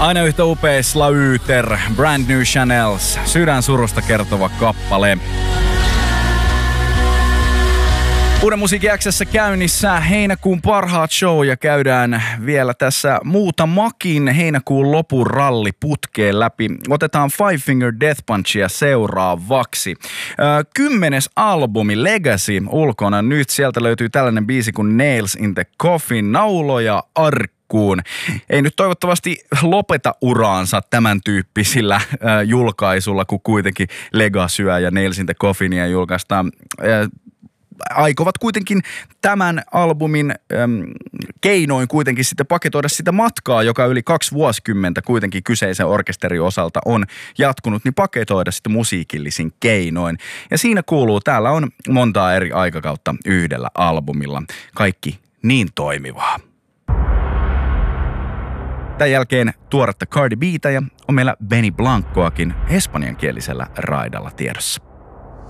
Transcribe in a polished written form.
Aina yhtä upea Slaughter, Brand New Chanels, sydän surusta kertova kappale. Uuden musiikin X:ssä käynnissä heinäkuun parhaat show ja käydään vielä tässä muutamakin heinäkuun lopun ralli putkeen läpi. Otetaan Five Finger Death Punchia seuraavaksi. 10. albumi Legacy ulkona nyt. Sieltä löytyy tällainen biisi kuin Nails in the Coffin, nauloja arkkuun. Ei nyt toivottavasti lopeta uraansa tämän tyyppisillä julkaisulla, kun kuitenkin Legacyä ja Nails in the Coffinia julkaistaan. Aikovat kuitenkin tämän albumin keinoin kuitenkin sitten paketoida sitä matkaa, joka yli 2 vuosikymmentä kuitenkin kyseisen orkesterin osalta on jatkunut, niin paketoida sitten musiikillisin keinoin. Ja siinä kuuluu, täällä on montaa eri aikakautta yhdellä albumilla. Kaikki niin toimivaa. Tämän jälkeen tuoretta Cardi B:tä ja on meillä Benny Blancoakin espanjankielisellä raidalla tiedossa.